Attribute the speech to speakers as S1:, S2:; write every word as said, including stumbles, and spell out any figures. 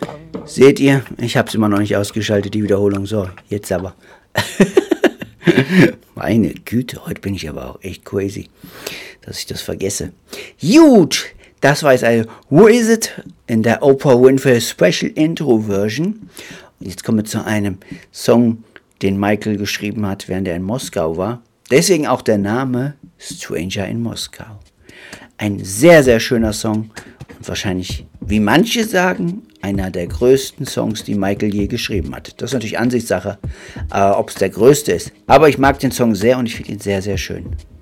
S1: Seht ihr, ich habe es immer noch nicht ausgeschaltet, die Wiederholung. So, jetzt aber. Meine Güte, heute bin ich aber auch echt crazy, dass ich das vergesse. Gut, das war jetzt eine Who Is It in der Oprah Winfrey Special Intro Version. Und jetzt kommen wir zu einem Song, den Michael geschrieben hat, während er in Moskau war. Deswegen auch der Name Stranger in Moskau. Ein sehr, sehr schöner Song und wahrscheinlich, wie manche sagen, einer der größten Songs, die Michael je geschrieben hat. Das ist natürlich Ansichtssache, äh, ob es der größte ist. Aber ich mag den Song sehr und ich finde ihn sehr, sehr schön.